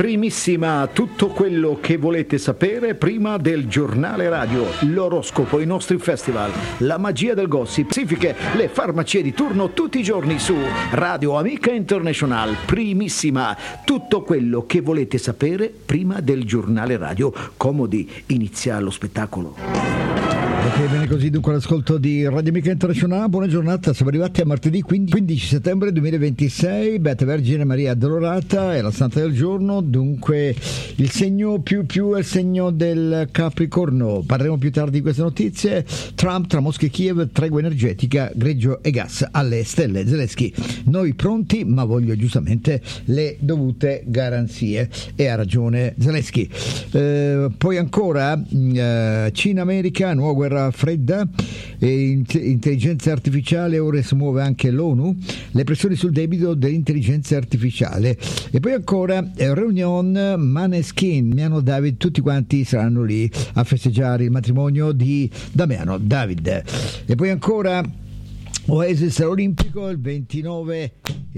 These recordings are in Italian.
Primissima, tutto quello che volete sapere prima del giornale radio, l'oroscopo, i nostri festival, la magia del gossip, classifiche, le farmacie di turno tutti i giorni su Radio Amica International. Primissima, tutto quello che volete sapere prima del giornale radio. Comodi, inizia lo spettacolo. Ok, bene così, dunque l'ascolto di Radio Amica Internazionale. Buona giornata, siamo arrivati a martedì 15 settembre 2026. Beata Vergine Maria Addolorata è la santa del giorno. Dunque il segno più è il segno del Capricorno. Parleremo più tardi di queste notizie. Trump tra Mosca e Kiev, tregua energetica, greggio e gas alle stelle. Zelensky, noi pronti, ma voglio giustamente le dovute garanzie. E ha ragione Zelensky. Poi ancora Cina-America, nuova guerra fredda, intelligenza artificiale, ora si muove anche l'ONU, le pressioni sul debito dell'intelligenza artificiale. E poi ancora Reunion, Maneskin, Damiano David, tutti quanti saranno lì a festeggiare il matrimonio di Damiano David. E poi ancora Oasis all'Olimpico il 29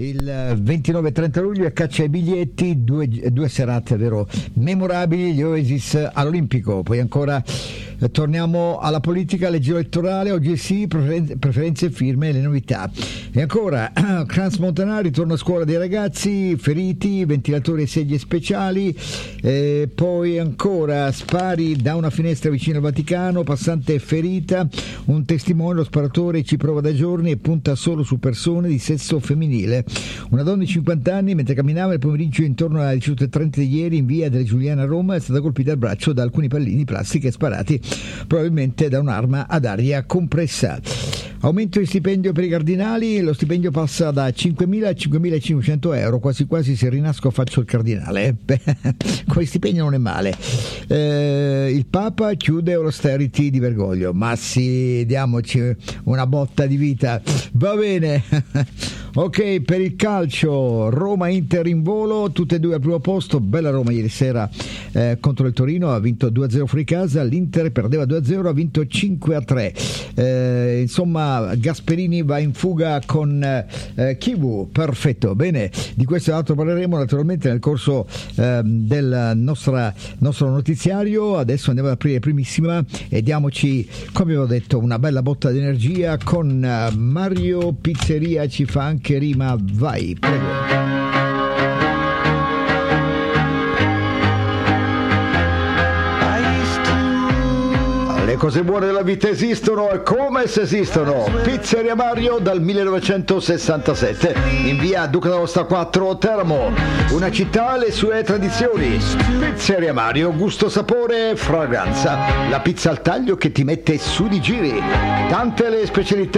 e 30 luglio, a caccia ai biglietti, due serate vero memorabili, gli Oasis all'Olimpico. Poi ancora torniamo alla politica, legge elettorale, oggi sì, preferenze, firme e le novità. E ancora Crans Montanari, ritorno a scuola dei ragazzi, feriti, ventilatori e sedie speciali. E poi ancora spari da una finestra vicino al Vaticano, passante ferita, un testimone, lo sparatore ci prova da giorni e punta solo su persone di sesso femminile. Una donna di 50 anni, mentre camminava nel pomeriggio intorno alle 18:30 di ieri in via delle Giuliane a Roma, è stata colpita al braccio da alcuni pallini di plastica sparati probabilmente da un'arma ad aria compressa. Aumento di stipendio per i cardinali, lo stipendio passa da 5.000 a 5.500 euro, quasi quasi se rinasco faccio il cardinale. Con stipendio non è male. Il Papa chiude l'austerity di Bergoglio, ma sì, diamoci una botta di vita, va bene. Ok, per il calcio Roma-Inter in volo, tutte e due al primo posto. Bella Roma ieri sera contro il Torino, ha vinto 2-0 fuori casa, l'Inter perdeva 2-0, ha vinto 5-3. Insomma, Gasperini va in fuga con Kivu, perfetto, bene, di questo e altro parleremo naturalmente nel corso del nostro notiziario. Adesso andiamo ad aprire primissima e diamoci, come avevo detto, una bella botta di energia con Mario Pizzeria, ci fa anche rima, vai, prego. Le cose buone della vita esistono e come se esistono. Pizzeria Mario dal 1967 in via Duca d'Aosta 4 Teramo, una città alle sue tradizioni. Pizzeria Mario, gusto, sapore, fragranza, la pizza al taglio che ti mette su di giri, tante le specialità